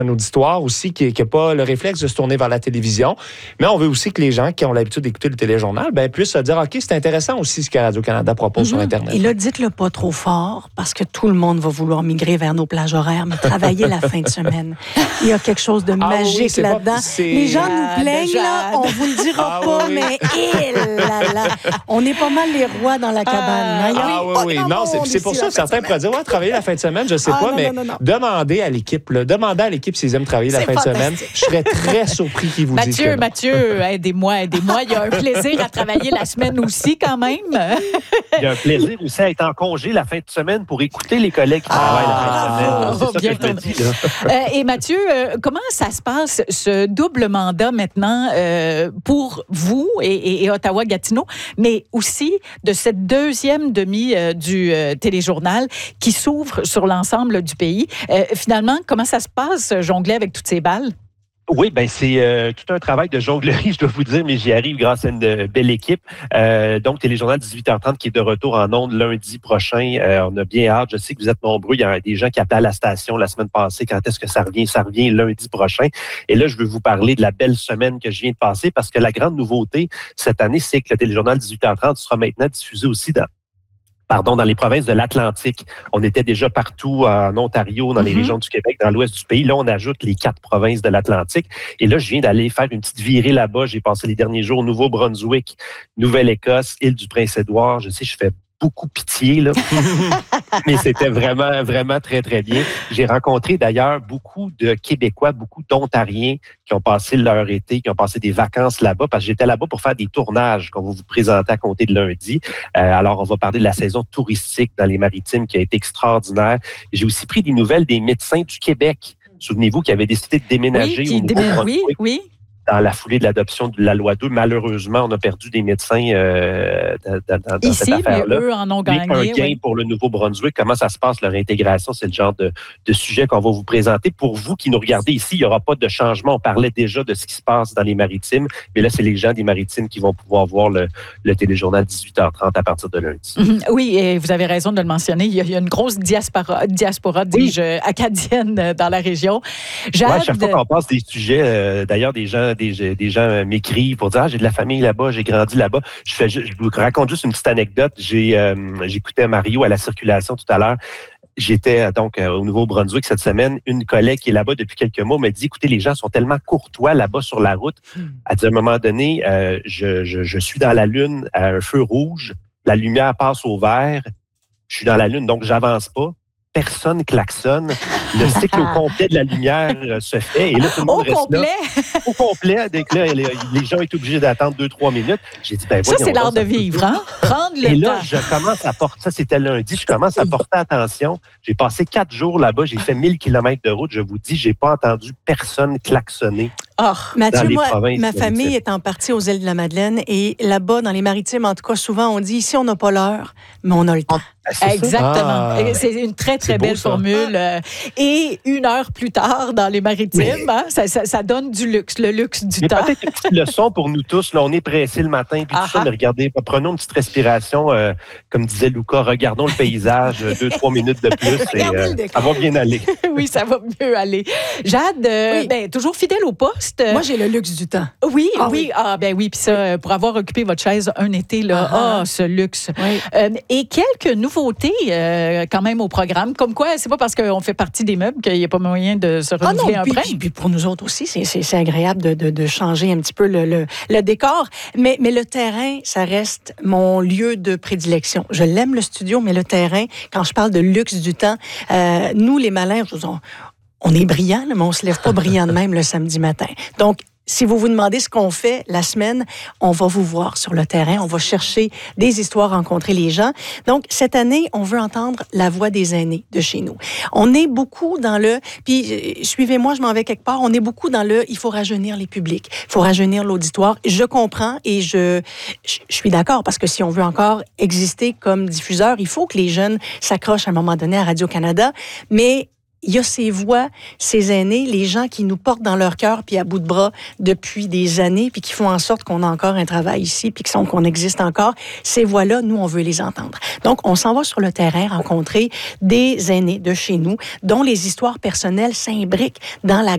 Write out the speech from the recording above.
un auditoire aussi qui n'a pas le réflexe de se tourner vers la télévision. Mais on veut aussi que les gens qui ont l'habitude d'écouter le téléjournal puissent se dire, OK, c'est intéressant aussi ce que Radio-Canada propose sur Internet. Et là, dites-le pas trop fort parce que tout le monde va vouloir migrer vers nos plages horaires, mais travailler la fin de semaine. Il y a quelque chose de magique là-dedans. Les gens nous plaignent, là, on vous le dira pas, mais on est pas mal les rois dans la cabane. Oui. Non, c'est pour ça que certains pourraient dire, travailler la fin de semaine, je sais pas, mais demandez à l'équipe, s'ils aiment travailler la fin de semaine. Je serais très surpris qu'ils vous disent que non. Mathieu, aidez-moi. Il y a un plaisir à travailler la semaine aussi, quand même. Il y a un plaisir aussi à être en congé la fin de semaine pour écouter les collègues qui travaillent la fin de semaine. C'est ça que je me dis. Et Mathieu, comment ça se passe, ce double mandat maintenant, pour vous et Ottawa-Gatineau, mais aussi de cette deuxième demi du téléjournal qui s'ouvre sur l'ensemble du pays. Finalement, comment ça se passe, jongler avec toutes ces balles? Oui, c'est tout un travail de jonglerie, je dois vous dire, mais j'y arrive grâce à une belle équipe. Donc, Téléjournal 18h30 qui est de retour en ondes lundi prochain. On a bien hâte. Je sais que vous êtes nombreux. Il y a des gens qui appelaient à la station la semaine passée. Quand est-ce que ça revient? Ça revient lundi prochain. Et là, je veux vous parler de la belle semaine que je viens de passer parce que la grande nouveauté cette année, c'est que le Téléjournal 18h30 sera maintenant diffusé aussi dans les provinces de l'Atlantique. On était déjà partout en Ontario, dans les régions du Québec, dans l'ouest du pays. Là, on ajoute les 4 provinces de l'Atlantique. Et là, je viens d'aller faire une petite virée là-bas. J'ai passé les derniers jours au Nouveau-Brunswick, Nouvelle-Écosse, île du Prince-Édouard. Je sais, je fais beaucoup pitié, là. Mais c'était vraiment, vraiment très, très bien. J'ai rencontré d'ailleurs beaucoup de Québécois, beaucoup d'Ontariens qui ont passé leur été, qui ont passé des vacances là-bas, parce que j'étais là-bas pour faire des tournages qu'on va vous présenter à compter de lundi. Alors, on va parler de la saison touristique dans les Maritimes qui a été extraordinaire. J'ai aussi pris des nouvelles des médecins du Québec. Souvenez-vous qu'ils avaient décidé de déménager au Nouveau-Brunswick. Oui. Dans la foulée de l'adoption de la loi 2, malheureusement, on a perdu des médecins dans ici, cette affaire-là. Mais eux en ont gagné. Un gain pour le Nouveau-Brunswick. Comment ça se passe, leur intégration? C'est le genre de sujet qu'on va vous présenter. Pour vous qui nous regardez ici, il n'y aura pas de changement. On parlait déjà de ce qui se passe dans les Maritimes, mais là, c'est les gens des Maritimes qui vont pouvoir voir le téléjournal 18h30 à partir de lundi. Oui, et vous avez raison de le mentionner. Il y a une grosse diaspora acadienne dans la région. À chaque fois qu'on passe des sujets, d'ailleurs, des gens m'écrivent pour dire j'ai de la famille là-bas, j'ai grandi là-bas. Je vous raconte juste une petite anecdote. J'écoutais Mario à la circulation tout à l'heure. J'étais donc au Nouveau-Brunswick cette semaine. Une collègue qui est là-bas depuis quelques mois m'a dit, écoutez, les gens sont tellement courtois là-bas sur la route. Elle dit à un moment donné, je suis dans la lune à un feu rouge, la lumière passe au vert, je suis dans la lune, donc j'avance pas. Personne klaxonne. Le cycle au complet de la lumière se fait. Et là, tout le monde reste là. Au complet. Dès que là, les gens étaient obligés d'attendre 2-3 minutes. J'ai dit, ça, c'est l'art de vivre, hein? Prendre le temps. Et là, je commence à porter, ça c'était lundi, je commence à porter attention. J'ai passé 4 jours là-bas, j'ai fait 1000 km de route. Je vous dis, j'ai pas entendu personne klaxonner. Mathieu, ma famille est en partie aux îles de la Madeleine et là-bas, dans les Maritimes, en tout cas, souvent, on dit ici, on n'a pas l'heure, mais on a le temps. Exactement. C'est une très, très belle formule. Et 1 heure plus tard, dans les Maritimes, ça donne du luxe, le luxe du temps. Peut-être une petite leçon pour nous tous. Là, on est pressés le matin, puis tout ça, mais regardez, prenons une petite respiration. Comme disait Luca, regardons le paysage 2-3 minutes de plus et ça va bien aller. Oui, ça va mieux aller. Jade, toujours fidèle au poste. Moi, j'ai le luxe du temps. Oui. Puis ça, pour avoir occupé votre chaise un été, là, ce luxe. Oui. Et quelques nouveautés quand même au programme. Comme quoi, c'est pas parce qu'on fait partie des meubles qu'il n'y a pas moyen de se renouveler un prêt. Puis pour nous autres aussi, c'est agréable de changer un petit peu le décor. Mais le terrain, ça reste mon lieu de prédilection. Je l'aime, le studio, mais le terrain, quand je parle de luxe du temps, nous, les malins, on est brillants, mais on ne se lève pas brillant de même le samedi matin. Donc, si vous vous demandez ce qu'on fait la semaine, on va vous voir sur le terrain. On va chercher des histoires, rencontrer les gens. Donc, cette année, on veut entendre la voix des aînés de chez nous. On est beaucoup dans puis suivez-moi, je m'en vais quelque part, on est beaucoup dans il faut rajeunir les publics, il faut rajeunir l'auditoire. Je comprends et je suis d'accord parce que si on veut encore exister comme diffuseur, il faut que les jeunes s'accrochent à un moment donné à Radio-Canada, mais il y a ces voix, ces aînés, les gens qui nous portent dans leur cœur puis à bout de bras depuis des années puis qui font en sorte qu'on a encore un travail ici puis qu'on existe encore. Ces voix-là, nous, on veut les entendre. Donc, on s'en va sur le terrain rencontrer des aînés de chez nous dont les histoires personnelles s'imbriquent dans la